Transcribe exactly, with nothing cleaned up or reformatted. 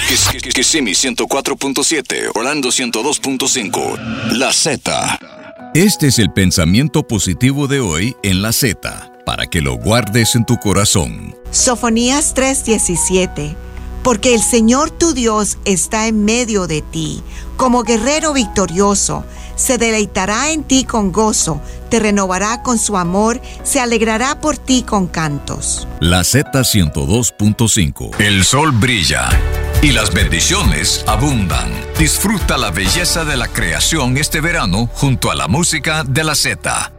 Kissimmee ciento cuatro punto siete, Orlando ciento dos punto cinco. La Z. Este es el pensamiento positivo de hoy en La Z, para que lo guardes en tu corazón. Sofonías tres diecisiete. Porque el Señor tu Dios está en medio de ti, como guerrero victorioso. Se deleitará en ti con gozo, te renovará con su amor, se alegrará por ti con cantos. La Z ciento dos punto cinco. El sol brilla y las bendiciones abundan. Disfruta la belleza de la creación este verano junto a la música de La Z.